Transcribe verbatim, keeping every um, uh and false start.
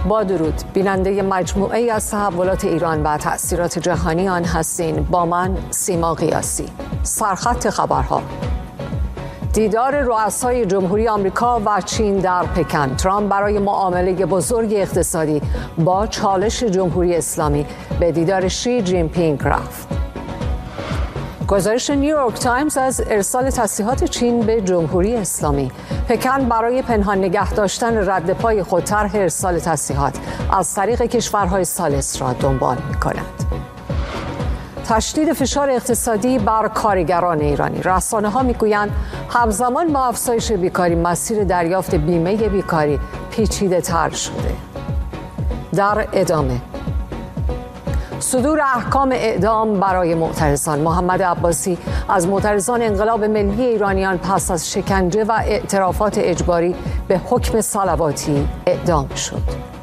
با درود، بیننده مجموعه ای از تحولات ایران و تأثیرات جهانی آن هستین. با من سیما قیاسی. سرخط خبرها: دیدار رؤسای جمهوری آمریکا و چین در پکن. ترامپ برای معامله بزرگ اقتصادی با چالش جمهوری اسلامی به دیدار شی جین پینگ رفت. گزارش نیویورک تایمز از ارسال تسلیحات چین به جمهوری اسلامی. پکن برای پنهان نگه داشتن رد پای خود طرح ارسال تسلیحات از طریق کشورهای ثالث را دنبال می‌کند. تشدید فشار اقتصادی بر کارگران ایرانی. رسانه‌ها می‌گویند همزمان با افزایش بیکاری مسیر دریافت بیمه بیکاری پیچیده‌تر شده. در ادامه صدور احکام اعدام برای معترضان. محمد عباسی از معترضان انقلاب ملی ایرانیان پس از شکنجه و اعترافات اجباری به حکم صلواتی اعدام شد.